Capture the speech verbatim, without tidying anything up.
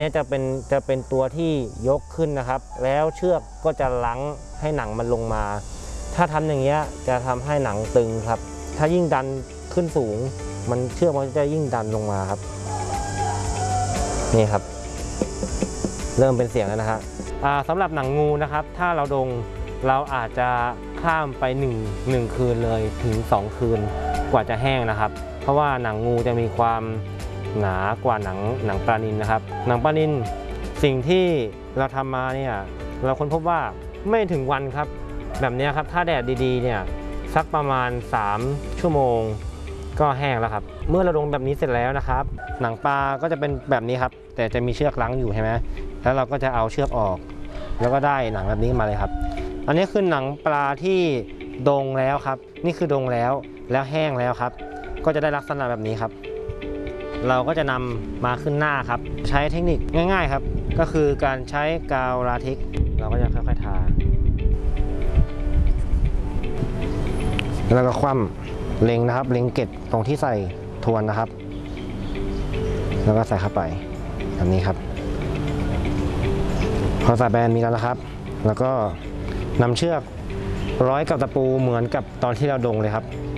นี่จะเป็นจะเป็นตัวที่ยกขึ้นนะครับ แล้วเชือกก็จะลังให้หนังมันลงมา ถ้าทำอย่างเงี้ยจะทำให้หนังตึงครับถ้ายิ่งดันขึ้นสูงมันเชือกมันจะยิ่งดันลงมาครับนี่ครับเริ่มเป็นเสียงแล้วนะฮะสำหรับหนังงูนะครับถ้าเราดงเราอาจจะข้ามไปหนึ่ง หนึ่งคืนเลยถึงสองคืนกว่าจะแห้งนะครับเพราะว่าหนังงูจะมีความหนากว่าหนังหนังปลานิลนะครับหนังปลานิลสิ่งที่เราทำมาเนี่ยเราค้นพบว่าไม่ถึงวันครับแบบนี้ครับถ้าแดดดีๆเนี่ยสักประมาณสามชั่วโมงก็แห้งแล้วครับเมื่อเราลงแบบนี้เสร็จแล้วนะครับหนังปลาก็จะเป็นแบบนี้ครับแต่จะมีเชือกลังอยู่ใช่ไหมแล้วเราก็จะเอาเชือกออกแล้วก็ได้หนังแบบนี้มาเลยครับอันนี้คือหนังปลาที่ดงแล้วครับนี่คือดงแล้วแล้วแห้งแล้วครับก็จะได้ลักษณะแบบนี้ครับเราก็จะนำมาขึ้นหน้าครับใช้เทคนิคง่ายๆครับก็คือการใช้กาวลาเท็กซ์เราก็จะค่อยๆทาแล้วก็คว่ำเล็งนะครับเล็งเกล็ดตรงที่ใส่ทวนนะครับแล้วก็ใส่เข้าไปแบบนี้ครับพอใส่แบนมีแล้วนะครับแล้วก็นำเชือกร้อยกับตะปูเหมือนกับตอนที่เราดงเลยครับ